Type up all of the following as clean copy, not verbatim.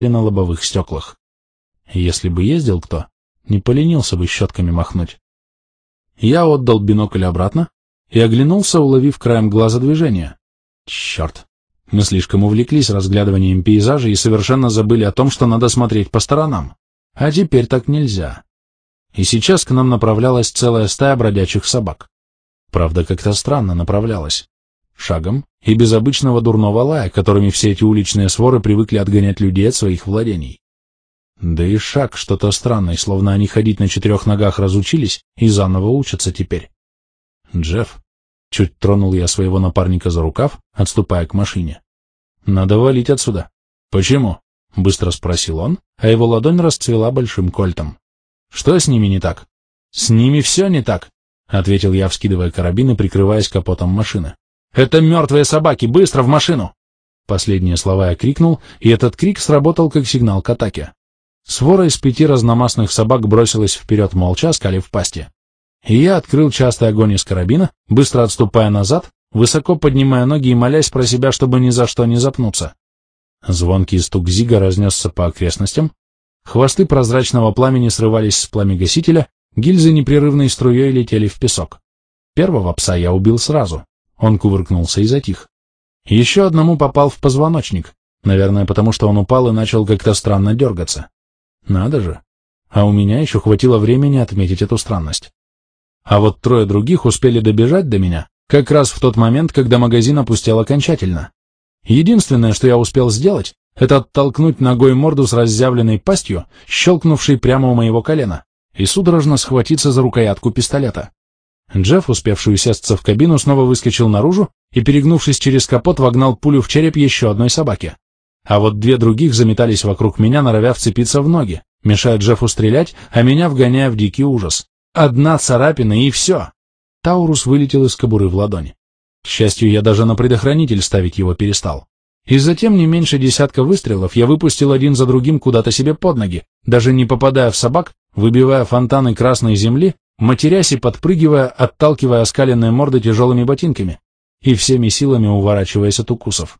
на лобовых стеклах. Если бы ездил кто, не поленился бы щетками махнуть. Я отдал бинокль обратно и оглянулся, уловив краем глаза движение. Черт, мы слишком увлеклись разглядыванием пейзажа и совершенно забыли о том, что надо смотреть по сторонам. А теперь так нельзя. И сейчас к нам направлялась целая стая бродячих собак. Правда, как-то странно направлялась. Шагом и без обычного дурного лая, которыми все эти уличные своры привыкли отгонять людей от своих владений. Да и шаг что-то странное, словно они ходить на 4 ногах разучились и заново учатся теперь. Джефф, чуть тронул я своего напарника за рукав, отступая к машине. Надо валить отсюда. Почему? Быстро спросил он, а его ладонь расцвела большим кольтом. Что с ними не так? С ними все не так, ответил я, вскидывая карабин и прикрываясь капотом машины. Это мертвые собаки, быстро в машину! Последние слова я крикнул, и этот крик сработал как сигнал к атаке. Свора из 5 разномастных собак бросилась вперед молча, оскалив пасти. И я открыл частый огонь из карабина, быстро отступая назад, высоко поднимая ноги и молясь про себя, чтобы ни за что не запнуться. Звонкий стук зига разнесся по окрестностям, хвосты прозрачного пламени срывались с пламегасителя, гильзы непрерывной струей летели в песок. Первого пса я убил сразу, он кувыркнулся и затих. Еще одному попал в позвоночник, наверное, потому что он упал и начал как-то странно дергаться. Надо же, а у меня еще хватило времени отметить эту странность. А вот 3 других успели добежать до меня как раз в тот момент, когда магазин опустел окончательно. Единственное, что я успел сделать, это оттолкнуть ногой морду с разъявленной пастью, щелкнувшей прямо у моего колена, и судорожно схватиться за рукоятку пистолета. Джефф, успевший усесться в кабину, снова выскочил наружу и, перегнувшись через капот, вогнал пулю в череп еще одной собаке. А вот 2 других заметались вокруг меня, норовя вцепиться в ноги, мешая Джеффу стрелять, а меня вгоняя в дикий ужас. Одна царапина и все. Таурус вылетел из кобуры в ладонь. К счастью, я даже на предохранитель ставить его перестал. И затем не меньше 10 выстрелов я выпустил один за другим куда-то себе под ноги, даже не попадая в собак, выбивая фонтаны красной земли, матерясь и подпрыгивая, отталкивая оскаленные морды тяжелыми ботинками и всеми силами уворачиваясь от укусов.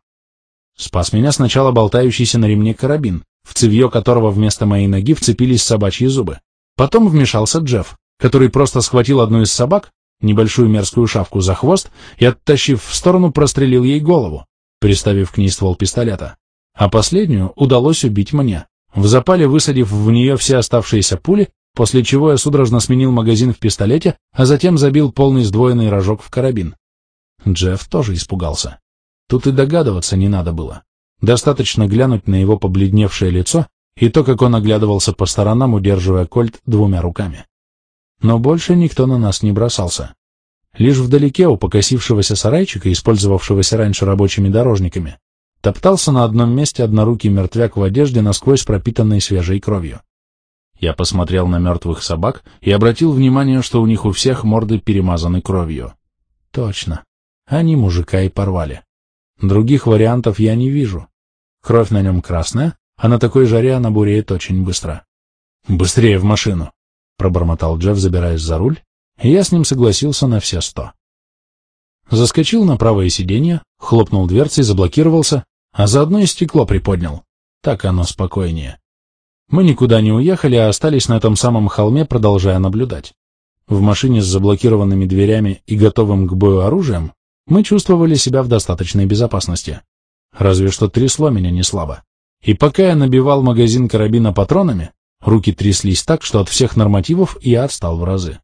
Спас меня сначала болтающийся на ремне карабин, в цевье которого вместо моей ноги вцепились собачьи зубы. Потом вмешался Джефф, который просто схватил одну из собак, небольшую мерзкую шавку, за хвост и, оттащив в сторону, прострелил ей голову, приставив к ней ствол пистолета. А последнюю удалось убить мне, в запале высадив в нее все оставшиеся пули, после чего я судорожно сменил магазин в пистолете, а затем забил полный сдвоенный рожок в карабин. Джефф тоже испугался. Тут и догадываться не надо было. Достаточно глянуть на его побледневшее лицо и то, как он оглядывался по сторонам, удерживая кольт 2 руками. Но больше никто на нас не бросался. Лишь вдалеке у покосившегося сарайчика, использовавшегося раньше рабочими дорожниками, топтался на одном месте однорукий мертвяк в одежде, насквозь пропитанной свежей кровью. Я посмотрел на мертвых собак и обратил внимание, что у них у всех морды перемазаны кровью. Точно, они мужика и порвали. Других вариантов я не вижу. Кровь на нем красная, а на такой жаре она буреет очень быстро. «Быстрее в машину!» — пробормотал Джефф, забираясь за руль, и я с ним согласился на все 100. Заскочил на правое сиденье, хлопнул дверцей, заблокировался, а заодно и стекло приподнял. Так оно спокойнее. Мы никуда не уехали, а остались на этом самом холме, продолжая наблюдать. В машине с заблокированными дверями и готовым к бою оружием мы чувствовали себя в достаточной безопасности. Разве что трясло меня не слабо. И пока я набивал магазин карабина патронами, руки тряслись так, что от всех нормативов я отстал в разы.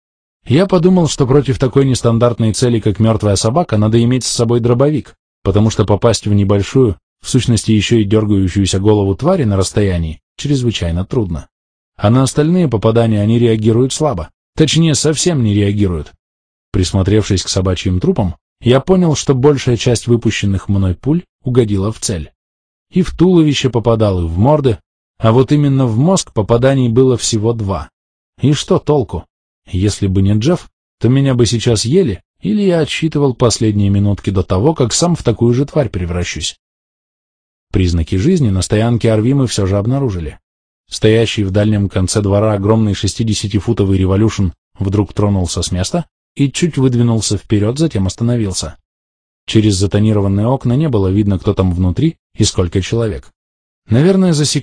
Я подумал, что против такой нестандартной цели, как мертвая собака, надо иметь с собой дробовик, потому что попасть в небольшую, в сущности еще и дергающуюся голову твари на расстоянии, чрезвычайно трудно. А на остальные попадания они реагируют слабо, точнее, совсем не реагируют. Присмотревшись к собачьим трупам, я понял, что большая часть выпущенных мной пуль угодила в цель. И в туловище попадал, и в морды, а вот именно в мозг попаданий было всего 2. И что толку? Если бы не Джефф, то меня бы сейчас ели, или я отсчитывал последние минутки до того, как сам в такую же тварь превращусь. Признаки жизни на стоянке RV мы все же обнаружили. Стоящий в дальнем конце двора огромный 60-футовый Revolution вдруг тронулся с места и чуть выдвинулся вперед, затем остановился. Через затонированные окна не было видно, кто там внутри и сколько человек. Наверное, за секунду